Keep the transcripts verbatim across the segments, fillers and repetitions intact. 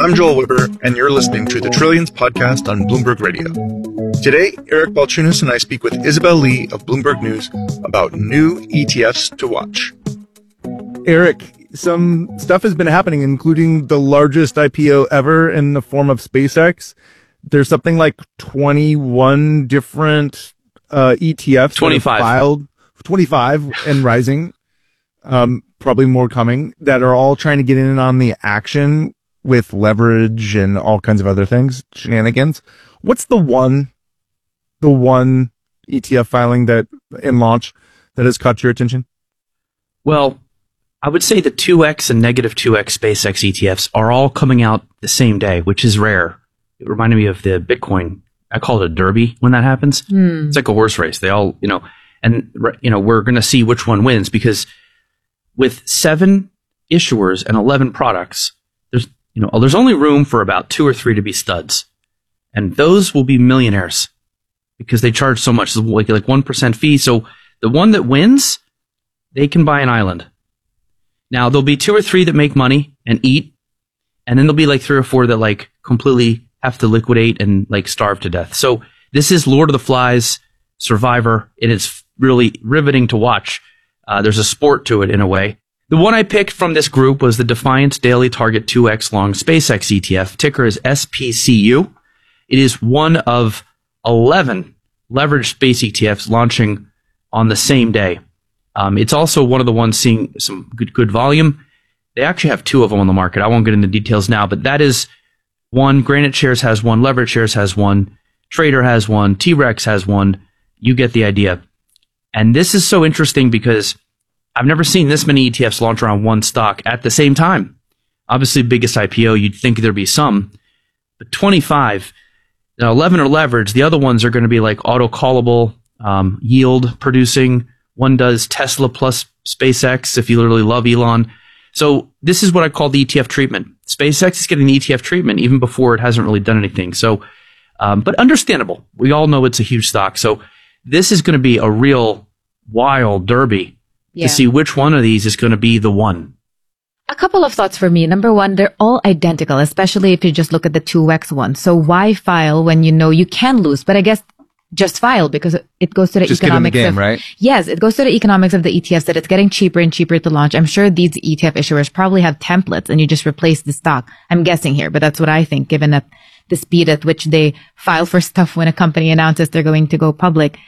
I'm Joel Weber, and you're listening to the Trillions podcast on Bloomberg Radio. Today, Eric Balchunas and I speak with Isabel Lee of Bloomberg News about new E T Fs to watch. Eric, some stuff has been happening, including the largest I P O ever in the form of SpaceX. There's something like twenty-one different uh, E T Fs twenty-five filed, twenty-five and rising, um, probably more coming, that are all trying to get in on the action with leverage and all kinds of other things, shenanigans. What's the one, the one E T F filing that in launch that has caught your attention? Well, I would say the two X and negative two X SpaceX E T Fs are all coming out the same day, which is rare. It reminded me of the Bitcoin. I call it a derby when that happens. Mm. It's like a horse race. They all, you know, and, you know, we're going to see which one wins, because with seven issuers and eleven products, there's, you know, there's only room for about two or three to be studs. And those will be millionaires because they charge so much, like, like one percent fee. So the one that wins, they can buy an island. Now, there'll be two or three that make money and eat, and then there'll be like three or four that like completely have to liquidate and like starve to death. So this is Lord of the Flies, Survivor, and it's really riveting to watch. Uh, there's a sport to it in a way. The one I picked from this group was the Defiance Daily Target two X Long SpaceX E T F. Ticker is S P C U. It is one of eleven leveraged space E T Fs launching on the same day. Um, it's also one of the ones seeing some good, good volume. They actually have two of them on the market. I won't get into details now, but that is one. Granite Shares has one. Leverage Shares has one. Trader has one. T-Rex has one. You get the idea. And this is so interesting because I've never seen this many E T Fs launch around one stock at the same time. Obviously, biggest I P O, you'd think there'd be some, but twenty-five. Now, eleven are leveraged. The other ones are going to be like auto-callable, um, yield producing. One does Tesla plus SpaceX, if you literally love Elon. So this is what I call the E T F treatment. SpaceX is getting the E T F treatment even before it hasn't really done anything. So, um, but understandable. We all know it's a huge stock. So this is going to be a real wild derby. Yeah. To see which one of these is going to be the one. A couple of thoughts for me. Number one, they're all identical, especially if you just look at the two X one. So why file when you know you can lose? But I guess just file because it goes to the just economics get in the game, of, right? Yes, it goes to the economics of the E T Fs that it's getting cheaper and cheaper to launch. I'm sure these E T F issuers probably have templates and you just replace the stock. I'm guessing here, but that's what I think, given that the speed at which they file for stuff when a company announces they're going to go public.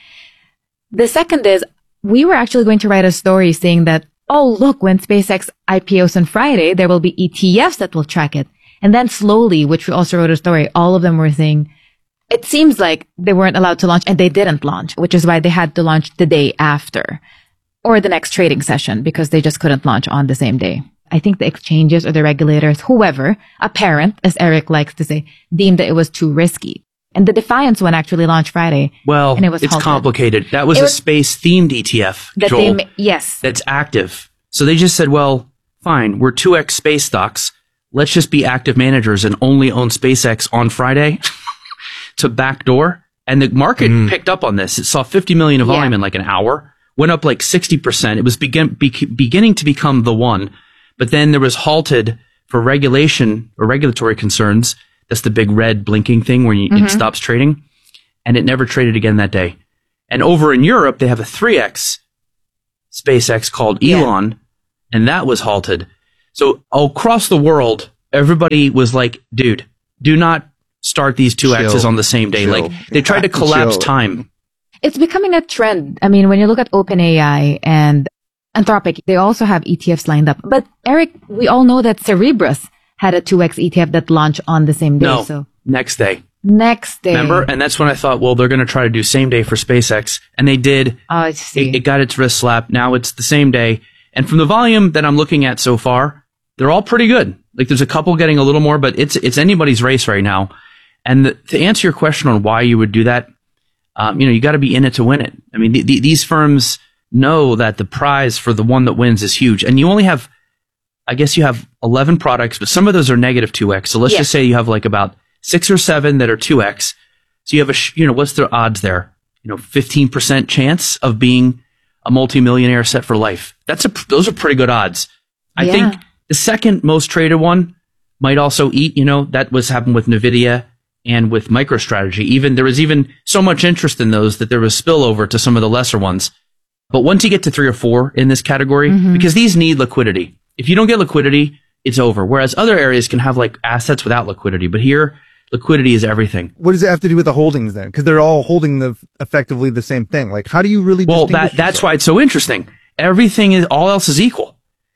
The second is, we were actually going to write a story saying that, oh, look, when SpaceX I P Os on Friday, there will be E T Fs that will track it. And then slowly, which we also wrote a story, all of them were saying, it seems like they weren't allowed to launch and they didn't launch, which is why they had to launch the day after or the next trading session because they just couldn't launch on the same day. I think the exchanges or the regulators, whoever, a parent, as Eric likes to say, deemed that it was too risky. And the Defiance one actually launched Friday. Well, and it was it's halted. Complicated. That was, was a space-themed E T F, that Joel, they, yes. That's active. So they just said, well, fine, we're two X space stocks. Let's just be active managers and only own SpaceX on Friday to backdoor. And the market mm. picked up on this. It saw fifty million of volume yeah. in like an hour, went up like sixty percent. It was begin, be, beginning to become the one. But then there was halted for regulation or regulatory concerns. That's the big red blinking thing where you, mm-hmm. it stops trading. And it never traded again that day. And over in Europe, they have a three X SpaceX called Elon, yeah. and that was halted. So across the world, everybody was like, dude, do not start these two X's on the same day. Chill. Like, they tried to collapse Chill. time. It's becoming a trend. I mean, when you look at OpenAI and Anthropic, they also have E T Fs lined up. But Eric, we all know that Cerebras had a two X E T F that launched on the same day. No, so next day. Next day. Remember? And that's when I thought, well, they're going to try to do same day for SpaceX. And they did. Oh, I see. It, it got its wrist slap. Now it's the same day. And from the volume that I'm looking at so far, they're all pretty good. Like, there's a couple getting a little more, but it's it's anybody's race right now. And the, to answer your question on why you would do that, um, you know, you got to be in it to win it. I mean, the, the, these firms know that the prize for the one that wins is huge. And you only have, I guess you have eleven products, but some of those are negative two X. So let's yeah. just say you have like about six or seven that are two X. So you have a, sh- you know, what's the odds there? You know, fifteen percent chance of being a multimillionaire set for life. That's a, those are pretty good odds. I yeah. think the second most traded one, might also eat, you know, that was happened with NVIDIA and with MicroStrategy. Even there was even so much interest in those that there was spillover to some of the lesser ones. But once you get to three or four in this category, mm-hmm. because these need liquidity. If you don't get liquidity, it's over. Whereas other areas can have like assets without liquidity. But here, liquidity is everything. What does it have to do with the holdings then? Because they're all holding the effectively the same thing. Like, how do you really? Well, that that's yourself? Why it's so interesting. Everything is all else is equal.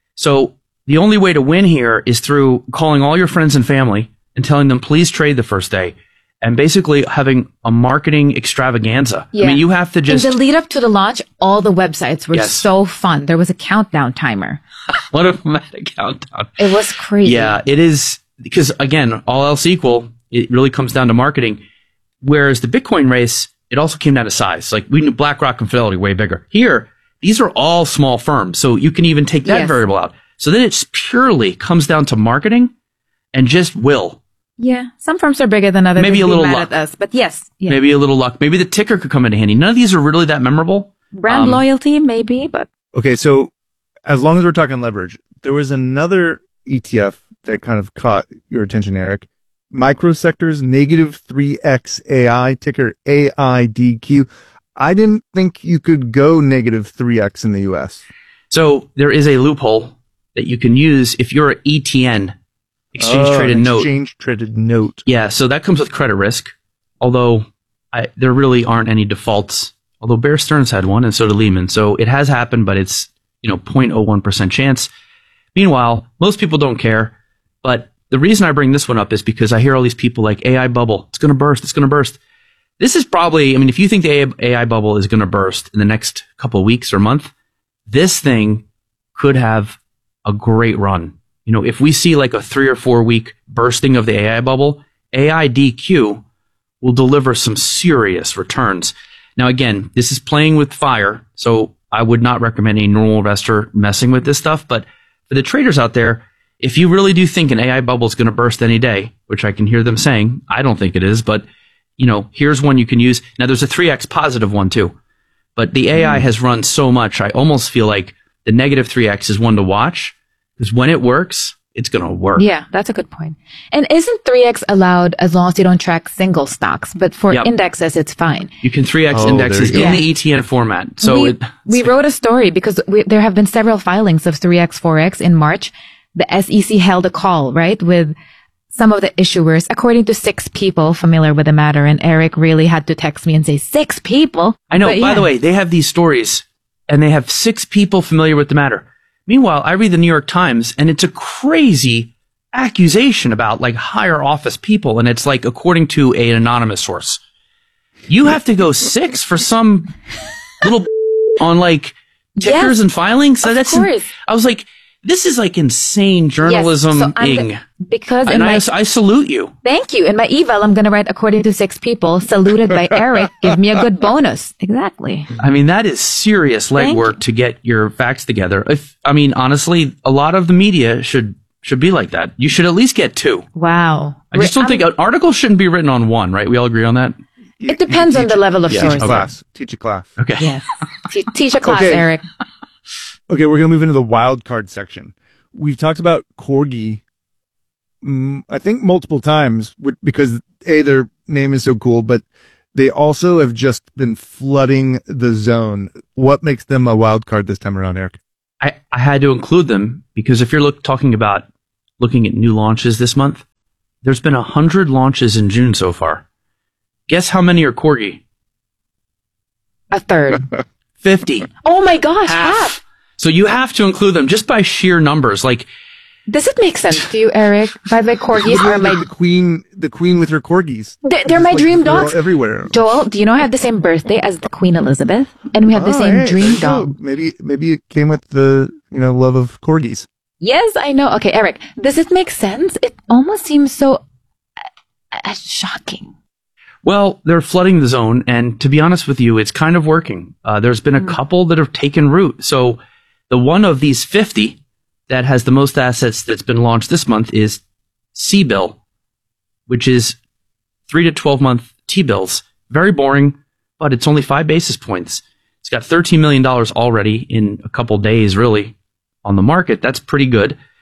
So the only way to win here is through calling all your friends and family and telling them, please trade the first day. And basically having a marketing extravaganza. Yeah. I mean, you have to just... In the lead up to the launch, all the websites were yes. so fun. There was a countdown timer. What a mad countdown. It was crazy. Yeah, it is. Because, again, all else equal, it really comes down to marketing. Whereas the Bitcoin race, it also came down to size. Like, we knew BlackRock and Fidelity way bigger. Here, these are all small firms. So you can even take that yes. variable out. So then it purely comes down to marketing and just will. Yeah, some firms are bigger than others. Maybe a little luck. At us, but yes, yeah. Maybe a little luck. Maybe the ticker could come into handy. None of these are really that memorable. Brand um, loyalty, maybe, but okay. So as long as we're talking leverage, there was another E T F that kind of caught your attention, Eric. Microsectors negative three X A I, ticker A I D Q. I didn't think you could go negative three X in the U S. So there is a loophole that you can use if you're an E T N. Exchange oh, traded note. Exchange traded note. Yeah, so that comes with credit risk. Although I, there really aren't any defaults. Although Bear Stearns had one, and so did Lehman. So it has happened, but it's you know zero point zero one percent chance. Meanwhile, most people don't care. But the reason I bring this one up is because I hear all these people like A I bubble. It's going to burst. It's going to burst. This is probably. I mean, if you think the A I bubble is going to burst in the next couple of weeks or month, this thing could have a great run. You know, if we see like a three or four week bursting of the A I bubble, A I D Q will deliver some serious returns. Now, again, this is playing with fire, so I would not recommend a normal investor messing with this stuff. But for the traders out there, if you really do think an A I bubble is going to burst any day, which I can hear them saying, I don't think it is, but you know, here's one you can use. Now, there's a three X positive one too, but the A I has run so much, I almost feel like the negative three X is one to watch. Because when it works, it's going to work. Yeah, that's a good point. And isn't three X allowed as long as you don't track single stocks? But for yep. indexes, it's fine. You can three X oh, indexes in the E T N format. So we, it, we wrote a story because we, there have been several filings of three X, four X in March. The S E C held a call, right, with some of the issuers, according to six people familiar with the matter. And Eric really had to text me and say, six people? I know. But, by yeah. the way, they have these stories and they have six people familiar with the matter. Meanwhile, I read the New York Times, and it's a crazy accusation about like higher office people, and it's like according to an anonymous source. You have to go six for some little on like tickers yes, and filings. Of That's course. I was like, this is like insane journalism. Yes, so ing. Because and my, I, I salute you. Thank you. In my eval, I'm going to write according to six people, saluted by Eric. Give me a good bonus. Exactly. I mean, that is serious legwork to get your facts together. If I mean, honestly, a lot of the media should should be like that. You should at least get two. Wow. I just don't I'm, think an article shouldn't be written on one, right? We all agree on that? It depends on the level of yeah, source. Teach a class. Teach a class. Okay. Yes. Te- teach a class, okay. Eric. Okay, we're going to move into the wild card section. We've talked about Corgi, mm, I think multiple times because A, their name is so cool, but they also have just been flooding the zone. What makes them a wild card this time around, Eric? I, I had to include them because if you're look, talking about looking at new launches this month, there's been a hundred launches in June so far. Guess how many are Corgi? A third. fifty. Oh my gosh, half. half. So you have to include them just by sheer numbers. Like, does it make sense to you, Eric? By the way, corgis are my the queen, the queen with her corgis. They're, they're my like dream dogs everywhere. Joel, do you know I have the same birthday as the Queen Elizabeth, and we have the oh, same hey, dream dog? Maybe, maybe it came with the you know love of corgis. Yes, I know. Okay, Eric, does it make sense? It almost seems so uh, uh, shocking. Well, they're flooding the zone, and to be honest with you, it's kind of working. Uh, there's been a mm. couple that have taken root. So the one of these fifty that has the most assets that's been launched this month is C-Bill, which is three to twelve month T-bills. Very boring, but it's only five basis points. It's got thirteen million dollars already in a couple days, really, on the market. That's pretty good.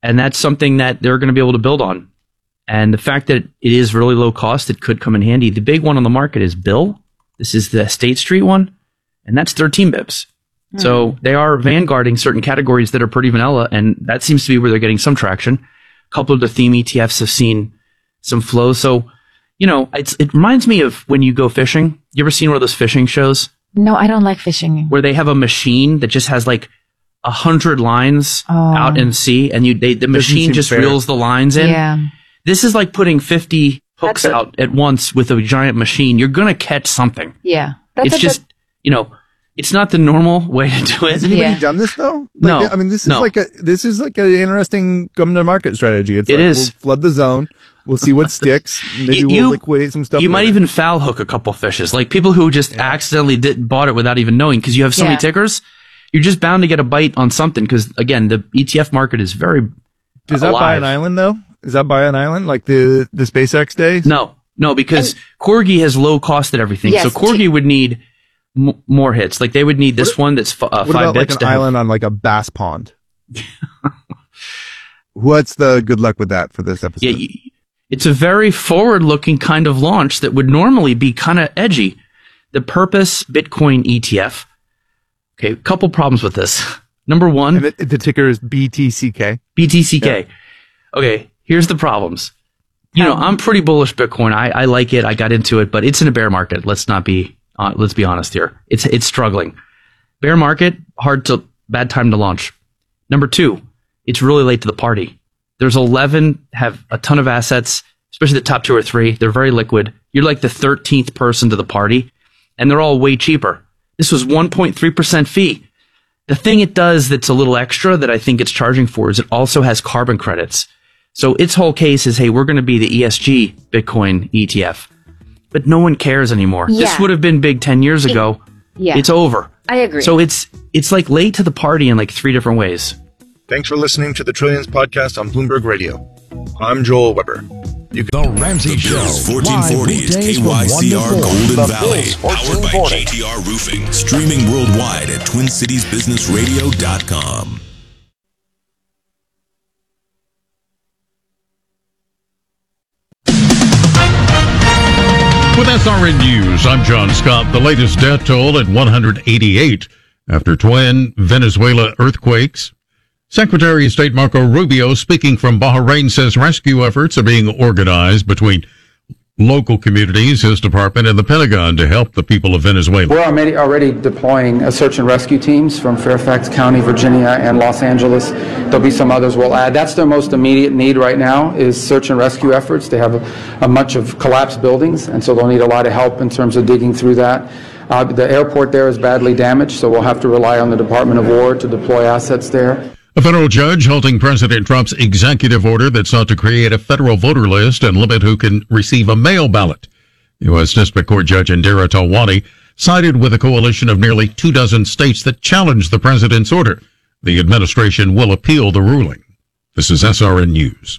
And that's something that they're going to be able to build on. And the fact that it is really low cost, it could come in handy. The big one on the market is Bill. This is the State Street one, and that's thirteen bips. Mm. So they are vanguarding certain categories that are pretty vanilla, and that seems to be where they're getting some traction. A couple of the theme E T Fs have seen some flow. So, you know, it's, it reminds me of when you go fishing. You ever seen one of those fishing shows? No, I don't like fishing. Where they have a machine that just has like a hundred lines oh. out in sea, and you they, the machine just fair. reels the lines in. Yeah. This is like putting fifty hooks That's out a, at once with a giant machine. You're going to catch something. Yeah. That's it's just, good. you know, it's not the normal way to do it. Has anybody Yeah. done this though? Like, No. I mean, this is No. like a, this is like an interesting come to market strategy. It's It like, is. We'll flood the zone. We'll see what sticks. Maybe You- we'll liquidate some stuff. You might later. even foul hook a couple fishes. Like people who just accidentally did, bought it without even knowing because you have so many Yeah. tickers. You're just bound to get a bite on something because, again, the E T F market is very Is that by an alive. island though? Is that by an island like the, the SpaceX days? No, no, because Corgi has low cost at everything. Yes, so Corgi would need m- more hits. Like they would need this one that's f- uh, What five about like bits an to have- island on like a bass pond? What's the good luck with that for this episode? Yeah, y- it's a very forward-looking kind of launch that would normally be kind of edgy. The Purpose Bitcoin E T F. Okay, a couple problems with this. Number one, And the, the ticker is B T C K. B T C K. Okay, here's the problems. You know, I'm pretty bullish Bitcoin. I, I like it. I got into it, but it's in a bear market. Let's not be uh, let's be honest here. It's it's struggling. Bear market, hard to bad time to launch. Number two, it's really late to the party. There's eleven have a ton of assets, especially the top two or three. They're very liquid. You're like the thirteenth person to the party, and they're all way cheaper. This was one point three percent fee. The thing it does that's a little extra that I think it's charging for is it also has carbon credits. So its whole case is, hey, we're going to be the E S G Bitcoin E T F. But no one cares anymore. Yeah. This would have been big ten years ago. Yeah. It's over. I agree. So it's it's like late to the party in like three different ways. Thanks for listening to the Trillions podcast on Bloomberg Radio. I'm Joel Weber. You can The Ramsey The Show. Bills fourteen Live forty is weekdays K Y C R from one to four. Golden The Valley. Bills Powered by fourteen forty. J T R Roofing. Streaming worldwide at twin cities business radio dot com. With S R N News, I'm John Scott. The latest death toll at one hundred eighty-eight after twin Venezuela earthquakes. Secretary of State Marco Rubio, speaking from Bahrain, says rescue efforts are being organized between local communities, his department, and the Pentagon to help the people of Venezuela. We're already, already deploying uh, search and rescue teams from Fairfax County, Virginia, and Los Angeles. There'll be some others we'll add. That's their most immediate need right now is search and rescue efforts. They have a, a much of collapsed buildings, and so they'll need a lot of help in terms of digging through that. Uh, the airport there is badly damaged, so we'll have to rely on the Department of War to deploy assets there. A federal judge halting President Trump's executive order that sought to create a federal voter list and limit who can receive a mail ballot. U S District Court Judge Indira Talwani sided with a coalition of nearly two dozen states that challenged the president's order. The administration will appeal the ruling. This is S R N News.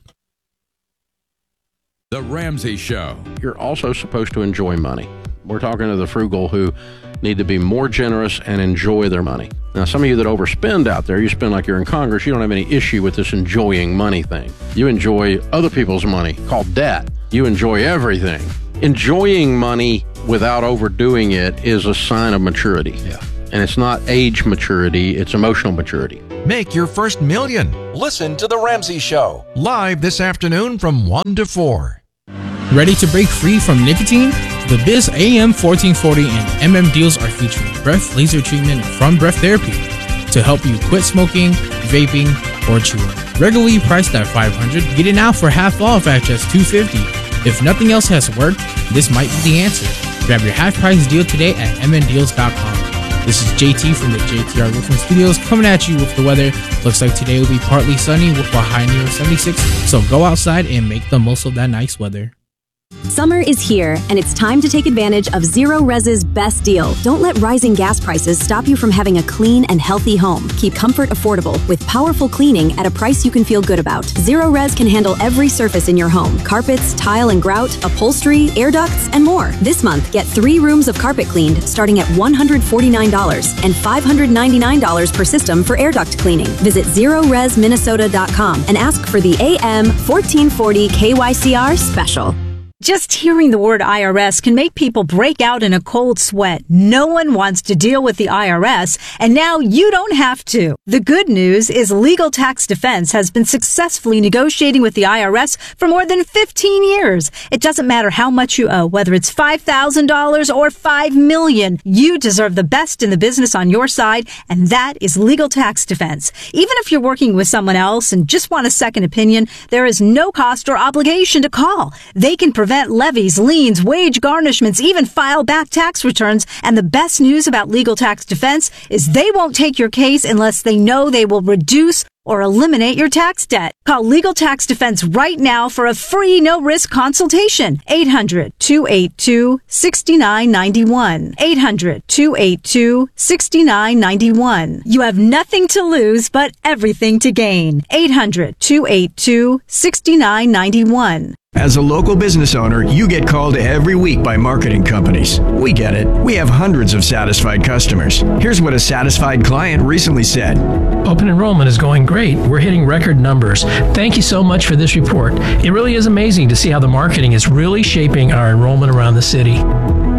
The Ramsey Show. You're also supposed to enjoy money. We're talking to the frugal who need to be more generous and enjoy their money. Now, some of you that overspend out there, you spend like you're in Congress, you don't have any issue with this enjoying money thing. You enjoy other people's money, called debt. You enjoy everything. Enjoying money without overdoing it is a sign of maturity. Yeah. And it's not age maturity, it's emotional maturity. Make your first million. Listen to The Ramsey Show. Live this afternoon from one to four. Ready to break free from nicotine? The Biz A M fourteen forty and M M deals are featuring breath laser treatment from Breath Therapy to help you quit smoking, vaping, or chewing. Regularly priced at five hundred dollars, get it now for half off at just two hundred fifty dollars. If nothing else has worked, this might be the answer. Grab your half price deal today at m n deals dot com. This is J T from the J T R Roofing Studios coming at you with the weather. Looks like today will be partly sunny with a high near seventy-six, so go outside and make the most of that nice weather. Summer is here, and it's time to take advantage of Zero Res's best deal. Don't let rising gas prices stop you from having a clean and healthy home. Keep comfort affordable with powerful cleaning at a price you can feel good about. Zero Res can handle every surface in your home: carpets, tile and grout, upholstery, air ducts, and more. This month, get three rooms of carpet cleaned starting at one hundred forty-nine dollars and five hundred ninety-nine dollars per system for air duct cleaning. Visit zero res minnesota dot com and ask for the A M fourteen forty K Y C R special. Just hearing the word I R S can make people break out in a cold sweat. No one wants to deal with the I R S, and now you don't have to. The good news is Legal Tax Defense has been successfully negotiating with the I R S for more than fifteen years. It doesn't matter how much you owe, whether it's five thousand dollars or five million dollars. You deserve the best in the business on your side, and that is Legal Tax Defense. Even if you're working with someone else and just want a second opinion, there is no cost or obligation to call. They can prevent levies, liens, wage garnishments, even file back tax returns. And the best news about Legal Tax Defense is they won't take your case unless they know they will reduce or eliminate your tax debt. Call Legal Tax Defense right now for a free no-risk consultation. eight hundred, two eight two, six nine nine one. eight hundred, two eight two, six nine nine one. You have nothing to lose but everything to gain. eight hundred, two eight two, six nine nine one. As a local business owner, you get called every week by marketing companies. We get it. We have hundreds of satisfied customers. Here's what a satisfied client recently said. Open enrollment is going great. We're hitting record numbers. Thank you so much for this report. It really is amazing to see how the marketing is really shaping our enrollment around the city.